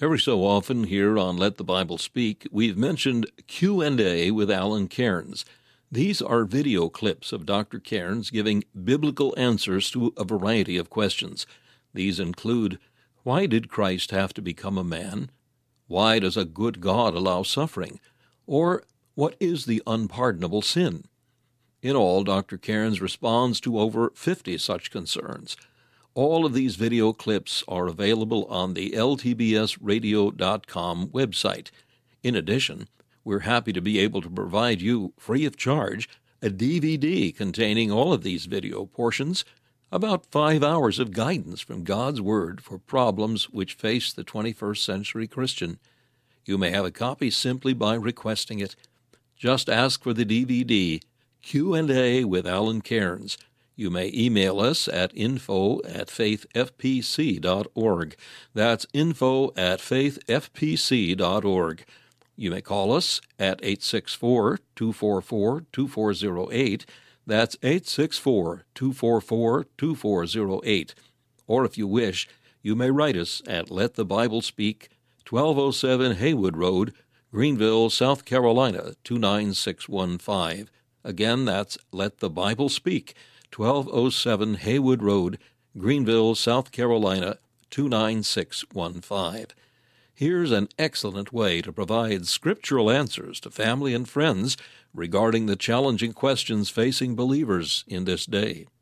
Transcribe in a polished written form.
Every so often here on Let the Bible Speak, we've mentioned Q&A with Alan Cairns. These are video clips of Dr. Cairns giving biblical answers to a variety of questions. These include, why did Christ have to become a man? Why does a good God allow suffering? Or, what is the unpardonable sin? In all, Dr. Cairns responds to over 50 such concerns. All of these video clips are available on the ltbsradio.com website. In addition, we're happy to be able to provide you, free of charge, a DVD containing all of these video portions, about 5 hours of guidance from God's Word for problems which face the 21st century Christian. You may have a copy simply by requesting it. Just ask for the DVD, Q&A with Alan Cairns. You may email us at info@faithfpc.org. That's info@faithfpc.org. You may call us at 864-244-2408. That's 864-244-2408. Or if you wish, you may write us at Let the Bible Speak, 1207 Haywood Road, Greenville, South Carolina, 29615. Again, that's Let the Bible Speak, 1207 Haywood Road, Greenville, South Carolina, 29615. Here's an excellent way to provide scriptural answers to family and friends regarding the challenging questions facing believers in this day.